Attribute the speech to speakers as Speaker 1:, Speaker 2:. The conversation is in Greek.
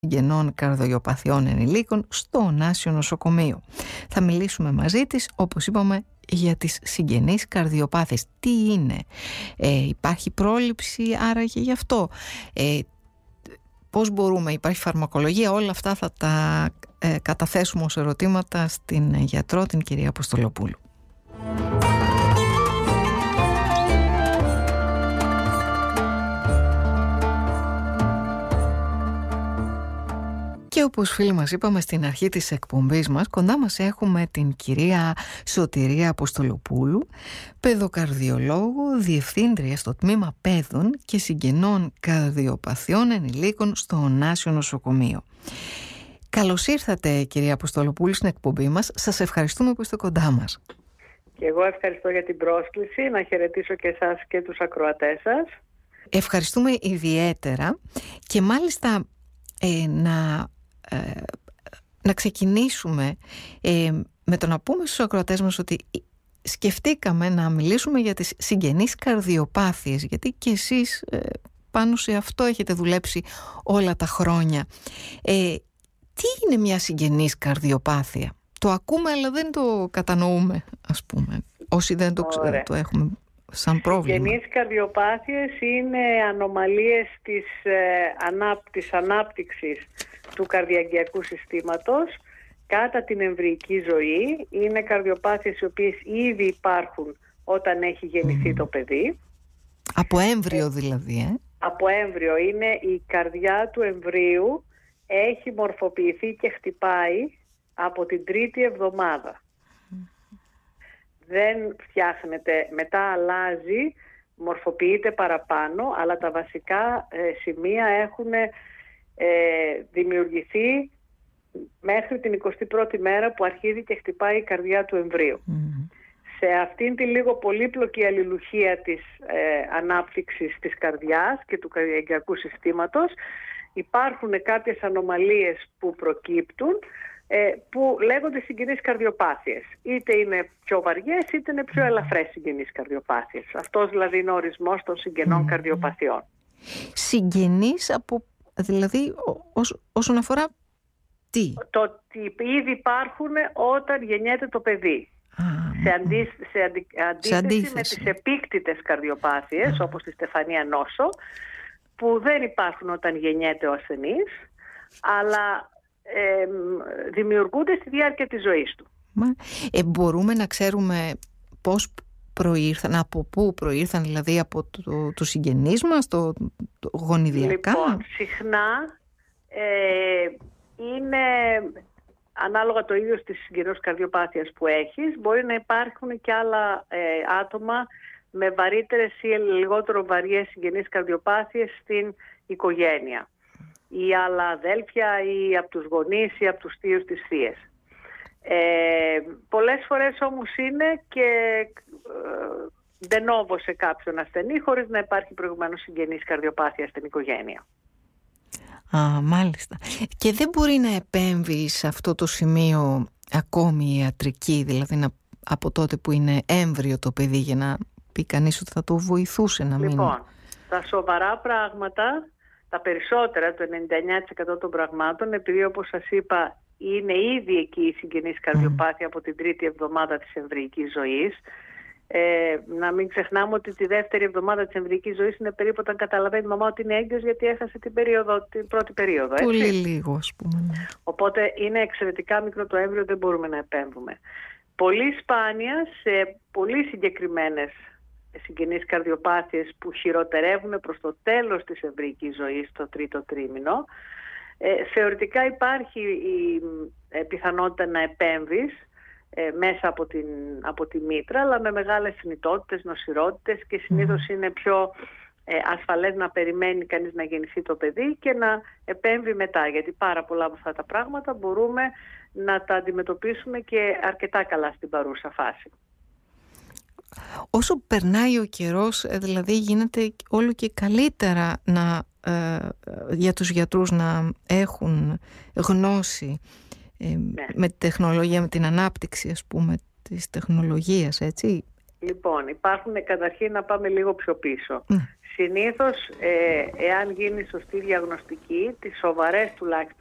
Speaker 1: συγγενών καρδιοπαθειών ενηλίκων στο Ωνάσιο Νοσοκομείο. Θα μιλήσουμε μαζί της, όπως είπαμε, για τις συγγενείς καρδιοπάθειες. Τι είναι, υπάρχει πρόληψη άραγε γι' αυτό, πώς μπορούμε, υπάρχει φαρμακολογία, όλα αυτά θα τα καταθέσουμε ως ερωτήματα στην γιατρό, την κυρία Αποστολοπούλου. Και όπως φίλοι μας είπαμε στην αρχή της εκπομπής μας, κοντά μας έχουμε την κυρία Σωτηρία Αποστολοπούλου, παιδοκαρδιολόγο, διευθύντρια στο τμήμα παιδών και συγγενών καρδιοπαθειών ενηλίκων στο Ωνάσιο Νοσοκομείο. Καλώς ήρθατε, κυρία Αποστολοπούλου, στην εκπομπή μας. Σας ευχαριστούμε που είστε κοντά μας.
Speaker 2: Και εγώ ευχαριστώ για την πρόσκληση, να χαιρετήσω και εσάς και τους ακροατές σας.
Speaker 1: Ευχαριστούμε ιδιαίτερα και μάλιστα να ξεκινήσουμε με το να πούμε στους ακροατές μας ότι σκεφτήκαμε να μιλήσουμε για τις συγγενείς καρδιοπάθειες, γιατί και εσείς πάνω σε αυτό έχετε δουλέψει όλα τα χρόνια. Τι είναι μια συγγενής καρδιοπάθεια? Το ακούμε αλλά δεν το κατανοούμε, ας πούμε, όσοι δεν το έχουμε σαν πρόβλημα.
Speaker 2: Συγγενείς καρδιοπάθειες είναι ανομαλίες της ανάπτυξης του καρδιαγγειακού συστήματος κατά την εμβρυϊκή ζωή. Είναι καρδιοπάθειες οι οποίες ήδη υπάρχουν όταν έχει γεννηθεί το παιδί.
Speaker 1: Από έμβριο δηλαδή,
Speaker 2: Από έμβριο. Είναι η καρδιά του εμβρίου, έχει μορφοποιηθεί και χτυπάει από την τρίτη εβδομάδα. Δεν φτιάχνεται, μετά αλλάζει, μορφοποιείται παραπάνω, αλλά τα βασικά σημεία έχουν δημιουργηθεί μέχρι την 21η μέρα που αρχίζει και χτυπάει η καρδιά του εμβρίου. Σε αυτήν τη λίγο πολύπλοκη αλληλουχία της ανάπτυξης της καρδιάς και του καρδιαγγειακού συστήματος υπάρχουν κάποιες ανομαλίες που προκύπτουν, που λέγονται συγγενείς καρδιοπάθειες. Είτε είναι πιο βαριές είτε είναι πιο ελαφρές συγγενείς καρδιοπάθειες. Αυτός δηλαδή είναι ο ορισμός των συγγενών καρδιοπαθειών.
Speaker 1: Συγγενείς δηλαδή όσον αφορά τι?
Speaker 2: Το ότι ήδη υπάρχουν όταν γεννιέται το παιδί. Σε αντίθεση με τις επίκτητες καρδιοπάθειες όπως τη στεφανία νόσο, που δεν υπάρχουν όταν γεννιέται ο ασθενής, αλλά δημιουργούνται στη διάρκεια της ζωής του.
Speaker 1: Μπορούμε να ξέρουμε πώς προήρθαν, από πού προήρθαν, δηλαδή από το συγγενείς μας, το γονιδιακά?
Speaker 2: Λοιπόν, συχνά είναι ανάλογα το ίδιο στις συγγενείς καρδιοπάθειας που έχεις. Μπορεί να υπάρχουν και άλλα άτομα με βαρύτερες ή λιγότερο βαριές συγγενείς καρδιοπάθειες στην οικογένεια, ή άλλα αδέλφια ή από τους γονείς ή από τους θείους της θείας. Πολλές φορές όμως είναι και ντενόβο σε κάποιον ασθενή χωρίς να υπάρχει προηγουμένως συγγενής καρδιοπάθεια στην οικογένεια.
Speaker 1: Μάλιστα. Και δεν μπορεί να επέμβει σε αυτό το σημείο ακόμη η ιατρική, δηλαδή από τότε που είναι έμβριο το παιδί, για να πει κανείς ότι θα το βοηθούσε να μην...
Speaker 2: Λοιπόν, τα σοβαρά πράγματα, τα περισσότερα, το 99% των πραγμάτων, επειδή όπως σας είπα είναι ήδη εκεί η συγγενής καρδιοπάθεια από την τρίτη εβδομάδα της εμβρυϊκής ζωής. Να μην ξεχνάμε ότι τη δεύτερη εβδομάδα της εμβρυϊκής ζωής είναι περίπου όταν καταλαβαίνει η μαμά ότι είναι έγκυος, γιατί έχασε την πρώτη περίοδο. Έτσι.
Speaker 1: Πολύ λίγο, ας πούμε.
Speaker 2: Οπότε είναι εξαιρετικά μικρό το έμβριο, δεν μπορούμε να επέμβουμε. Πολύ σπάνια σε πολύ συγκεκριμένες συγγενείς καρδιοπάθειες που χειροτερεύουν προς το τέλος της εμβρυϊκής ζωής, το τρίτο τρίμηνο, θεωρητικά υπάρχει η πιθανότητα να επέμβεις μέσα από τη μήτρα, αλλά με μεγάλες θνητότητες, νοσηρότητες, και συνήθως είναι πιο ασφαλές να περιμένει κανείς να γεννηθεί το παιδί και να επέμβει μετά, γιατί πάρα πολλά από αυτά τα πράγματα μπορούμε να τα αντιμετωπίσουμε και αρκετά καλά στην παρούσα φάση.
Speaker 1: Όσο περνάει ο καιρός, δηλαδή γίνεται όλο και καλύτερα για τους γιατρούς να έχουν γνώση με τη τεχνολογία, με την ανάπτυξη, ας πούμε, της τεχνολογίας, έτσι.
Speaker 2: Λοιπόν, υπάρχουν, καταρχήν να πάμε λίγο πιο πίσω. Συνήθως, εάν γίνει σωστή διαγνωστική, τις σοβαρές τουλάχιστον